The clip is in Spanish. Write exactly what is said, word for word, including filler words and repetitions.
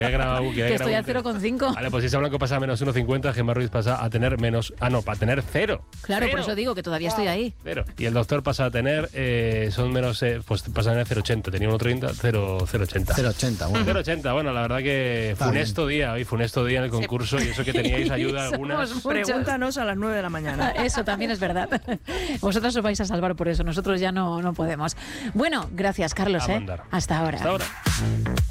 Que, grabado, que, que estoy a cero coma cinco. Vale, pues Isa Blanco pasa a menos uno coma cincuenta, Gemma Ruiz pasa a tener menos... Ah, no, para tener cero. Claro, cero. por eso digo que todavía estoy ahí. Cero. Y el doctor pasa a tener, eh, son menos, eh, pues pasa a tener cero coma ochenta. Tenía uno coma treinta, cero coma ochenta. cero coma ochenta, bueno. cero coma ochenta, bueno, la verdad que Está funesto bien. día, hoy funesto día en el concurso y eso que teníais ayuda Somos algunas. muchos. Pregúntanos a las nueve de la mañana. Eso también es verdad. Vosotros os vais a salvar por eso, nosotros ya no, no podemos. Bueno, gracias, Carlos. A ¿eh? mandar. Hasta ahora. Hasta ahora.